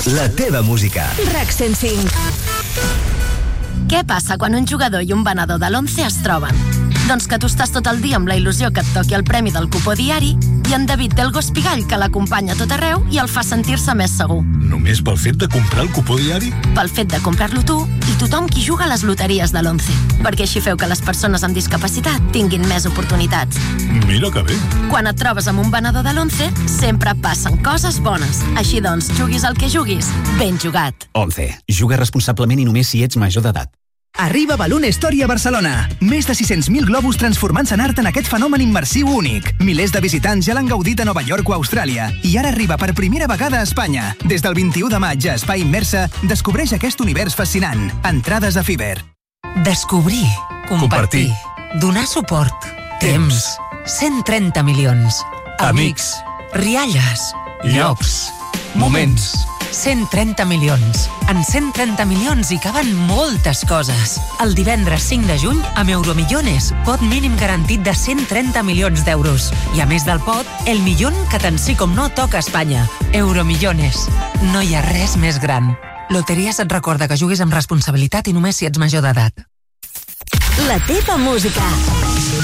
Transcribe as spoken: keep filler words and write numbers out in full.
La teva música. RAC cent cinc. Què passa quan un jugador i un venedor de l'Once es troben? Doncs que tu estàs tot el dia amb la il·lusió que et toqui el premi del cupó diari i en David té el gos pigall que l'acompanya a tot arreu i el fa sentir-se més segur. Només pel fet de comprar el cupó diari? Pel fet de comprar-lo tu i tothom qui juga a les loteries de l'Once. Perquè així feu que les persones amb discapacitat tinguin més oportunitats. Mira que bé. Quan et trobes amb un venedor de l'Once, sempre passen coses bones. Així doncs, juguis el que juguis, ben jugat. Once. Juga responsablement i només si ets major d'edat. Arriba Balloon Story a Barcelona. Més de sis-cents mil globus transformant-se en art en aquest fenomen immersiu únic. Milers de visitants ja l'han gaudit a Nova York o Austràlia. I ara arriba per primera vegada a Espanya. Des del vint-i-u de maig a Espai Immersa, descobreix aquest univers fascinant. Entrades a Fiverr. Descobrir, compartir, donar suport, temps, cent trenta milions, amics, rialles, llocs, moments. cent trenta milions. En cent trenta milions hi caben moltes coses. El divendres cinc de juny, amb Euromillones, pot mínim garantit de cent trenta milions d'euros. I a més del pot, el millón que tant sí com no toca a Espanya. Euromillones. No hi ha res més gran. Loteries et recorda que juguis amb responsabilitat i només si ets major d'edat. La teva música.